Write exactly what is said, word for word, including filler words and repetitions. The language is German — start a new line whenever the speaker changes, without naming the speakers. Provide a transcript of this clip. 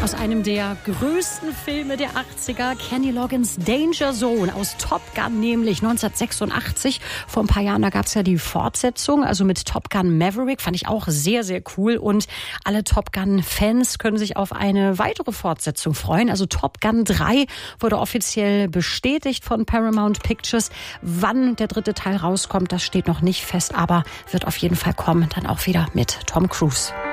Aus einem der größten Filme der achtziger, Kenny Loggins Danger Zone aus Top Gun, nämlich neunzehnhundertsechsundachtzig. Vor ein paar Jahren, da gab es ja die Fortsetzung, also mit Top Gun Maverick, fand ich auch sehr, sehr cool. Und alle Top Gun-Fans können sich auf eine weitere Fortsetzung freuen. Also Top Gun drei wurde offiziell bestätigt von Paramount Pictures. Wann der dritte Teil rauskommt, das steht noch nicht fest, aber wird auf jeden Fall kommen, dann auch wieder mit Tom Cruise.